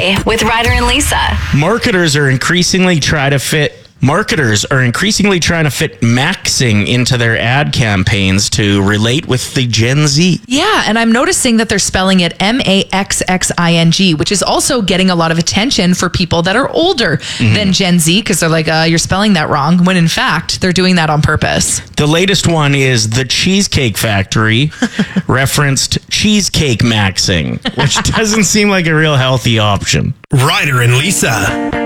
Today with Ryder and Lisa. Marketers are increasingly trying to fit maxing into their ad campaigns to relate with the Gen Z. Yeah, and I'm noticing that they're spelling it maxxing, which is also getting a lot of attention for people that are older than Gen Z, because they're like, you're spelling that wrong, when in fact, they're doing that on purpose. The latest one is the Cheesecake Factory referenced cheesecake maxing, which doesn't seem like a real healthy option. Ryder and Lisa.